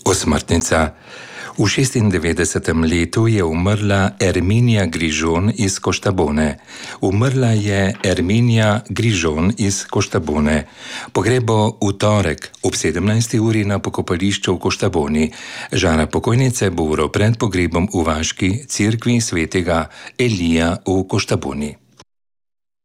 Osmrtnica. V 96. letu je umrla Erminija Grižon iz Koštabone. Umrla je Erminija Grižon iz Koštabone. Pogreb bo v torek ob 17. uri na pokopališču v Koštaboni. Žara pokojnice bo uro pred pogrebom v vaški cerkvi svetega Elija v Koštaboni.